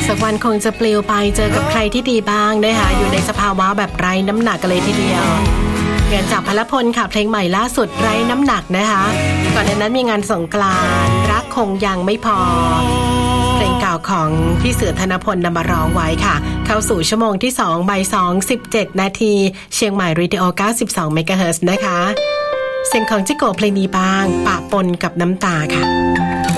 สักวันคงจะปลิวไปเจอกับใครที่ดีบ้างนะคะอยู่ในสภาวะแบบไร้น้ำหนักกันเลยทีเดียวเงินจากพลพลค่ะเพลงใหม่ล่าสุดไร้น้ำหนักนะคะก่อนหน้านั้นมีงานสงกรานต์รักคงยังไม่พอเพลงเก่าของพี่เสือธนพลนำมาร้องไว้ค่ะเข้าสู่ชั่วโมงที่2 บ่าย 2:17 นาทีเชียงใหม่เรดิโอ92 เมกะเฮิรตซ์นะคะเสียงของจิโกะเพลงนี้บ้างปะปนกับน้ำตาค่ะ